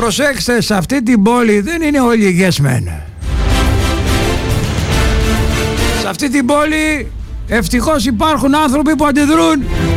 προσέξτε, σε αυτή την πόλη δεν είναι όλοι yes men. Σε αυτή την πόλη ευτυχώς υπάρχουν άνθρωποι που αντιδρούν.